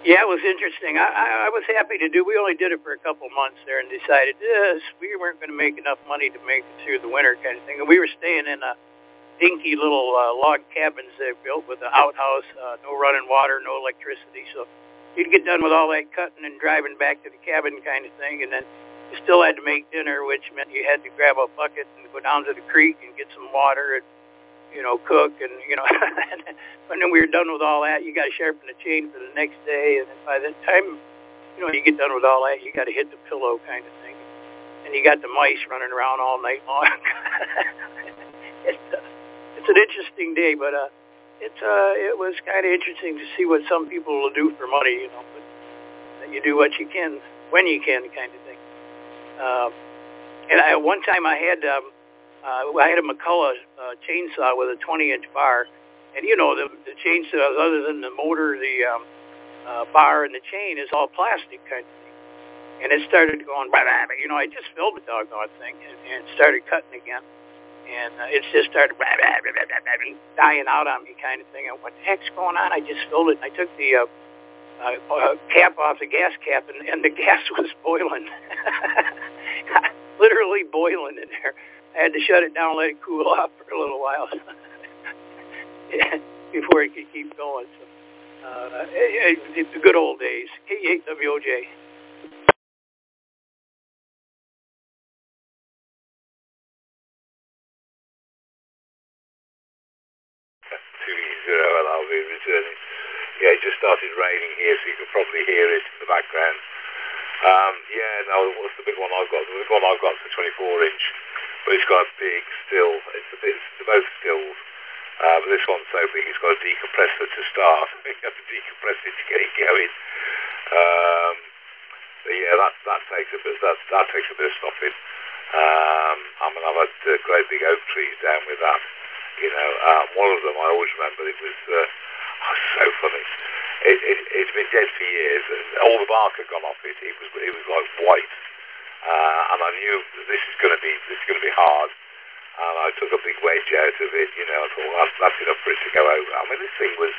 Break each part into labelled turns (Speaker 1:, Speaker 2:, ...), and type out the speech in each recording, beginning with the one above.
Speaker 1: Yeah, it was interesting. I was happy to do. We only did it for a couple months there, and decided we weren't going to make enough money to make it through the winter kind of thing. And we were staying in a dinky little log cabins they built with an outhouse, no running water, no electricity. So you'd get done with all that cutting and driving back to the cabin kind of thing, and then you still had to make dinner, which meant you had to grab a bucket and go down to the creek and get some water and cook, and when then we were done with all that, you got to sharpen the chain for the next day, and by the time you get done with all that, you got to hit the pillow kind of thing, and you got the mice running around all night long. It's an interesting day, but it was kind of interesting to see what some people will do for money, but that you do what you can when you can, kind of thing. And one time I had a McCullough chainsaw with a 20-inch bar, and the chainsaws, other than the motor, the bar and the chain, is all plastic kind of thing. And it started going, I just filled the doggone thing and started cutting again. And it just started dying out on me kind of thing. And what the heck's going on? I just filled it. And I took the cap off the gas cap, and the gas was boiling. Literally boiling in there. I had to shut it down, let it cool off for a little while before it could keep going. So, it's the good old days. KHWOJ.
Speaker 2: Returning. Yeah, it just started raining here, so you can probably hear it in the background. What's the big one I've got? The big one I've got is a 24-inch, but it's got a big still. They're both stills, but this one's so big it's got a decompressor to start. You have to decompress it to get it going. That takes a bit. That takes a bit of stopping. I've had great big oak trees down with that. One of them I always remember. It was so funny. It's been dead for years, and all the bark had gone off it. It was like white, and I knew that this is going to be hard. And I took a big wedge out of it. I thought, well, that's enough for it to go over. I mean, this thing was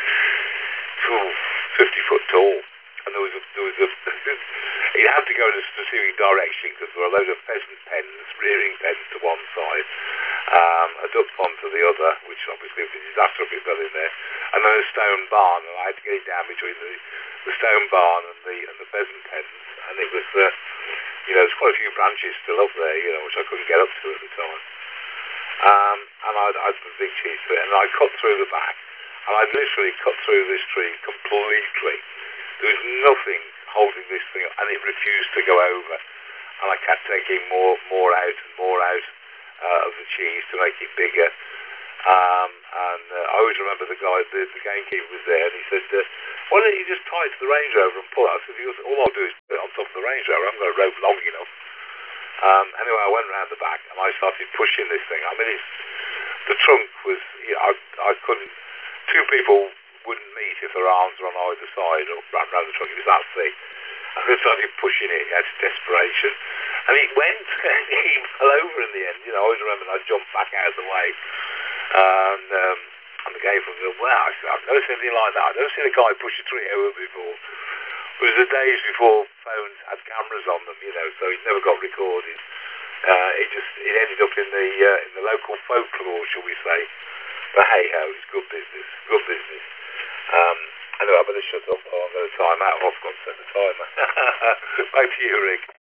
Speaker 2: 50 foot tall, and there was a it had to go in a specific direction because there were a load of pheasant pens, rearing pens to one side, a duck pond to the other, which obviously was a disaster if it fell in there, and then a stone barn, and I had to get it down between the stone barn and the pheasant pens, and it was there's quite a few branches still up there, which I couldn't get up to at the time, and I'd put a big cheese to it, and I cut through the back, and I literally cut through this tree completely. There was nothing holding this thing up, and it refused to go over, and I kept taking more out and more out of the cheese to make it bigger. I always remember the guy, the gamekeeper was there, and he said, why don't you just tie it to the Range Rover and pull it? I said, all I'll do is put it on top of the Range Rover. I haven't got a rope long enough. Anyway, I went round the back, and I started pushing this thing. I mean, the trunk was, I couldn't, two people wouldn't meet if their arms were on either side or round the trunk. It was that thick. I started pushing it out of desperation, and it went. He fell over in the end. I always remember I jumped back out of the way, and the guy from the wow, I've never seen anything like that. I've never seen a guy push a tree over before. It was the days before phones had cameras on them, so it never got recorded. It ended up in the local folklore, shall we say. But hey ho, it's good business. Good business. Anyway, I better shut up. I'm going to time out. I've got to set the timer. Back to you, Rick.